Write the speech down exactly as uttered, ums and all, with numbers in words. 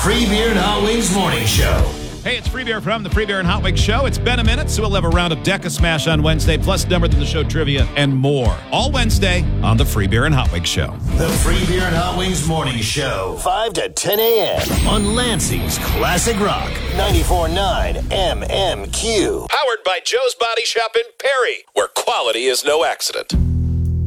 Free Beer and Hot Wings Morning Show. Hey, it's Free Beer from the Free Beer and Hot Wings Show. It's been a minute, so we'll have a round of Deca Smash on Wednesday, plus Dumber Than the Show trivia and more. All Wednesday on the Free Beer and Hot Wings Show. The Free Beer and Hot Wings Morning Show. five to ten a.m. on Lansing's Classic Rock. ninety-four point nine M M Q. Powered by Joe's Body Shop in Perry, where quality is no accident.